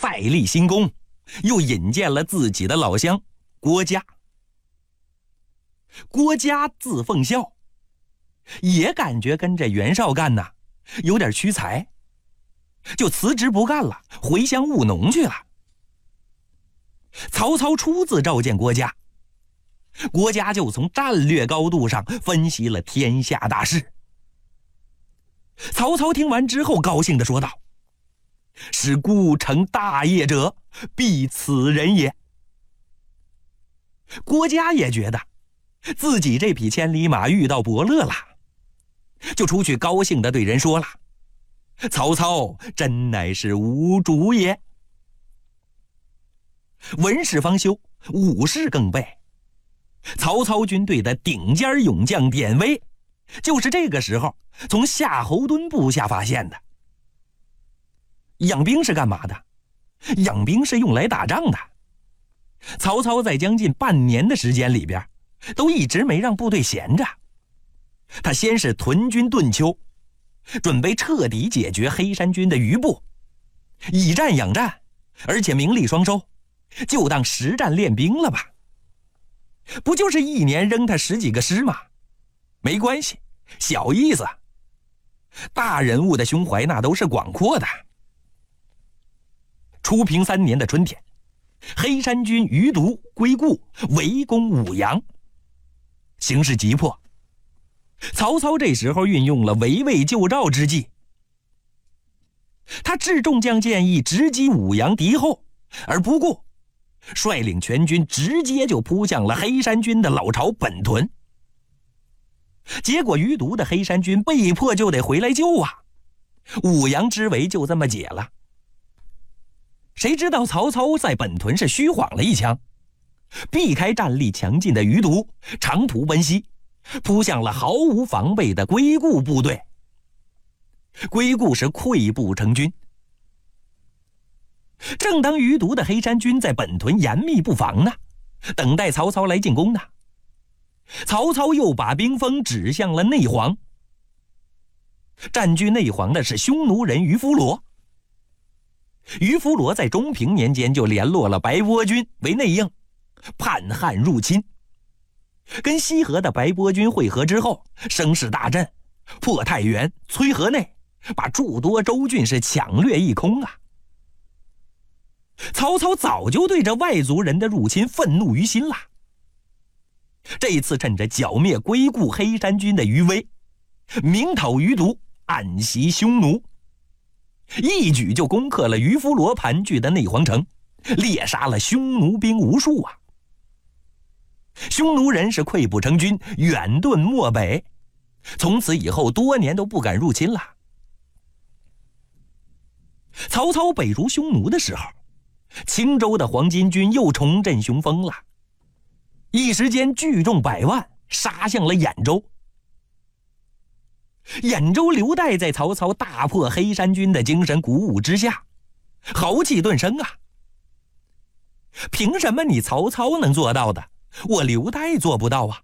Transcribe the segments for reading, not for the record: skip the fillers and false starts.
再立新功，又引荐了自己的老乡郭嘉。郭嘉字奉孝，也感觉跟着袁绍干呐有点屈才，就辞职不干了，回乡务农去了。曹操初次召见郭嘉，郭嘉就从战略高度上分析了天下大势。曹操听完之后高兴地说道：使孤成大业者，必此人也。郭嘉也觉得自己这匹千里马遇到伯乐了，就出去高兴地对人说了：曹操真乃是无主也。文士方休，武士更备。曹操军队的顶尖勇将典韦，就是这个时候从夏侯惇部下发现的。养兵是干嘛的？养兵是用来打仗的。曹操在将近半年的时间里边，都一直没让部队闲着。他先是屯军顿丘，准备彻底解决黑山军的余部，以战养战，而且名利双收，就当实战练兵了吧。不就是一年扔他10几个师吗？没关系，小意思。大人物的胸怀那都是广阔的。初平3年的春天，黑山军余毒、归固围攻武阳，形势急迫。曹操这时候运用了围魏救赵之计，他致众将建议直击武阳敌后而不顾，率领全军直接就扑向了黑山军的老巢本屯。结果余毒的黑山军被迫就得回来救啊，武阳之围就这么解了。谁知道曹操在本屯是虚晃了一枪，避开战力强劲的余毒，长途奔袭，扑向了毫无防备的归固部队。归固是溃不成军。正当余毒的黑山军在本屯严密布防呢，等待曹操来进攻呢，曹操又把兵锋指向了内黄。占据内黄的是匈奴人于夫罗。于夫罗在中平年间就联络了白波军为内应，叛汉入侵。跟西河的白波军会合之后，声势大振，破太原、摧河内，把诸多州郡是抢掠一空啊。曹操早就对这外族人的入侵愤怒于心了。这一次趁着剿灭归固黑山军的余威，明讨余毒，暗袭匈奴，一举就攻克了于夫罗盘踞的内黄城，猎杀了匈奴兵无数啊。匈奴人是溃不成军，远遁漠北，从此以后多年都不敢入侵了。曹操北入匈奴的时候，青州的黄巾军又重振雄风了，一时间聚众100万，杀向了兖州。兖州刘岱在曹操大破黑山军的精神鼓舞之下，豪气顿生啊！凭什么你曹操能做到的，我刘岱做不到啊？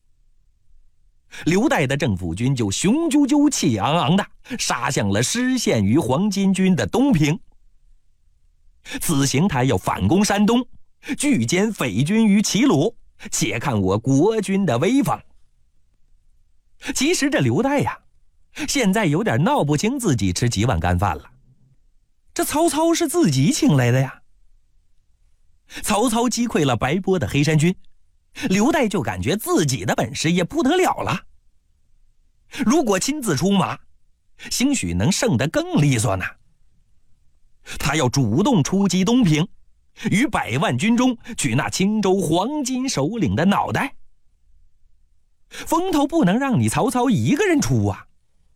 刘岱的政府军就雄赳赳气昂昂的杀向了失陷于黄巾军的东平。此行他要反攻山东，拒歼匪军于齐鲁，且看我国军的威风。其实这刘岱呀，现在有点闹不清自己吃几碗干饭了。这曹操是自己请来的呀。曹操击溃了白波的黑山军，刘岱就感觉自己的本事也不得了了。如果亲自出马，兴许能胜得更利索呢。他要主动出击东平，于100万军中取那青州黄巾首领的脑袋。风头不能让你曹操一个人出啊。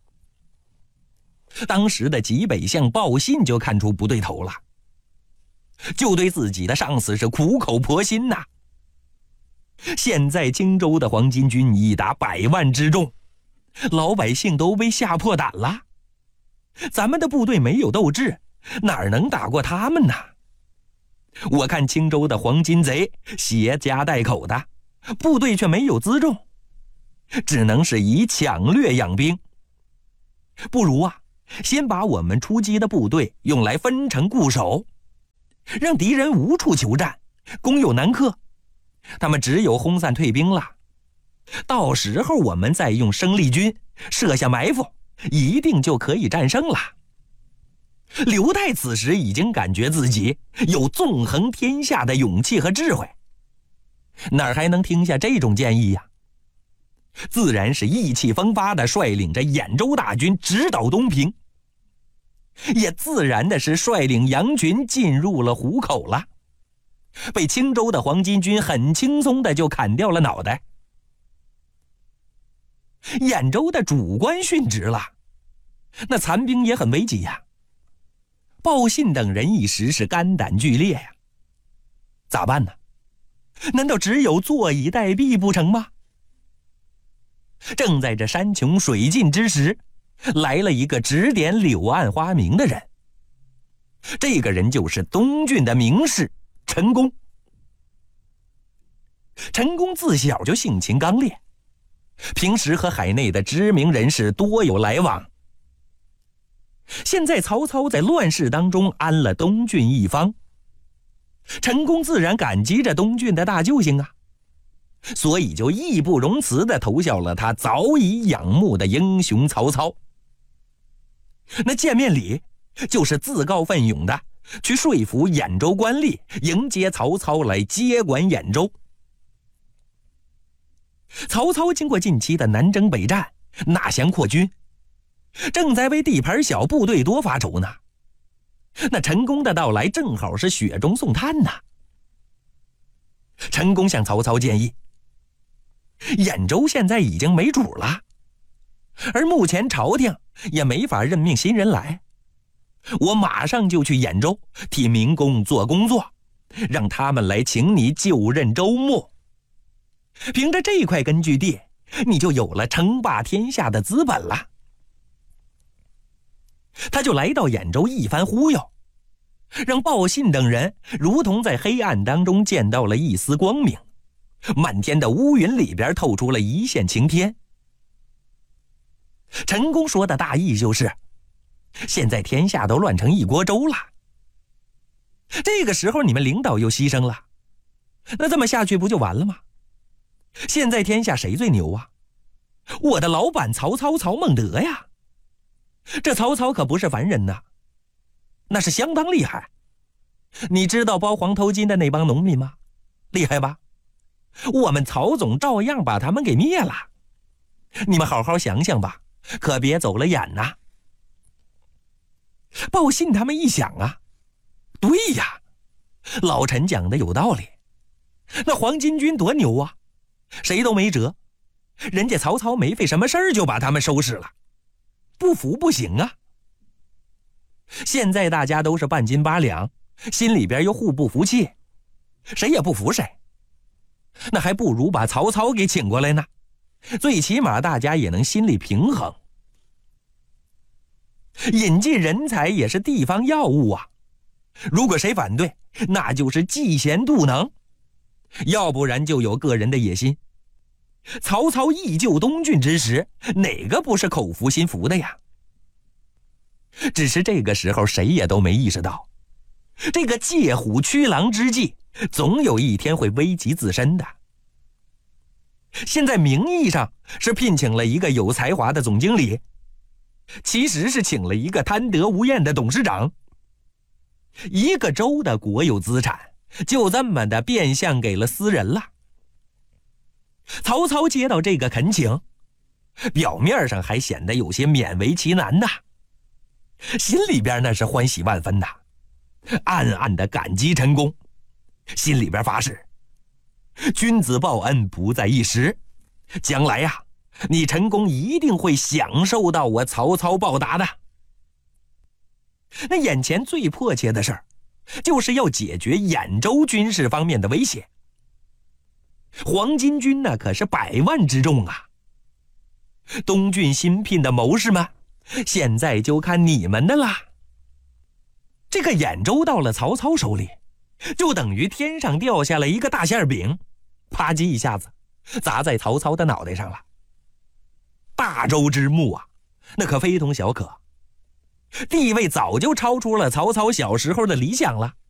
当时的济北相鲍信就看出不对头了，就对自己的上司是苦口婆心呐。现在青州的黄巾军已达100万之众，老百姓都被吓破胆了。咱们的部队没有斗志，哪能打过他们呢？我看青州的黄巾贼携家带口的，部队却没有辎重，只能是以抢掠养兵。不如啊，先把我们出击的部队用来分城固守， 让敌人无处求战，攻有难克。他们只有轰散退兵了。到时候我们再用生力军设下埋伏，一定就可以战胜了。刘岱此时已经感觉自己有纵横天下的勇气和智慧，哪儿还能听下这种建议呀？自然是意气风发地率领着兖州大军直捣东平，也自然的是率领杨群进入了虎口了。被青州的黄巾军很轻松的就砍掉了脑袋。兖州的主官殉职了，那残兵也很危急呀。鲍信等人一时是肝胆俱裂呀。咋办呢？难道只有坐以待毙不成吗？正在这山穷水尽之时，来了一个指点柳暗花明的人。这个人就是东郡的名士陈宫。陈宫自小就性情刚烈，平时和海内的知名人士多有来往。现在曹操在乱世当中安了东郡一方，陈宫自然感激着东郡的大救星啊，所以就义不容辞地投效了他早已仰慕的英雄曹操。那见面礼就是自告奋勇的去说服兖州官吏迎接曹操来接管兖州。曹操经过近期的南征北战，纳降扩军，正在为地盘小部队多发愁呢。那陈宫的到来正好是雪中送炭呐。陈宫向曹操建议，兖州现在已经没主了，而目前朝廷也没法任命新人来，我马上就去兖州替民工做工作，让他们来请你就任州牧。凭着这块根据地，你就有了称霸天下的资本了。他就来到兖州一番忽悠，让鲍信等人如同在黑暗当中见到了一丝光明，漫天的乌云里边透出了一线晴天。陈宫说的大意就是，现在天下都乱成一锅粥了，这个时候你们领导又牺牲了，那这么下去不就完了吗？现在天下谁最牛啊？我的老板曹操曹孟德呀。这曹操可不是凡人呐，那是相当厉害。你知道包黄头巾的那帮农民吗？厉害吧？我们曹总照样把他们给灭了。你们好好想想吧，可别走了眼呐。鲍信他们一想啊，对呀，老陈讲的有道理。那黄巾军多牛啊，谁都没辙，人家曹操没费什么事儿就把他们收拾了，不服不行啊。现在大家都是半斤八两，心里边又互不服气，谁也不服谁，那还不如把曹操给请过来呢，最起码大家也能心里平衡。引进人才也是地方要务啊，如果谁反对，那就是嫉贤妒能，要不然就有个人的野心。曹操义救东郡之时，哪个不是口服心服的呀？只是这个时候谁也都没意识到，这个借虎驱狼之计总有一天会危及自身的。现在名义上是聘请了一个有才华的总经理，其实是请了一个贪得无厌的董事长。一个州的国有资产就这么的变相给了私人了。曹操接到这个恳请，表面上还显得有些勉为其难呐，心里边那是欢喜万分呐，暗暗的感激陈宫，心里边发誓，君子报恩不在一时，将来呀，你陈宫一定会享受到我曹操报答的。那眼前最迫切的事儿，就是要解决兖州军事方面的威胁。黄巾军那可是100万之众啊，东郡新聘的谋士们，现在就看你们的啦。这个兖州到了曹操手里，就等于天上掉下来一个大馅饼，啪叽一下子砸在曹操的脑袋上了。大州之牧啊，那可非同小可，地位早就超出了曹操小时候的理想了。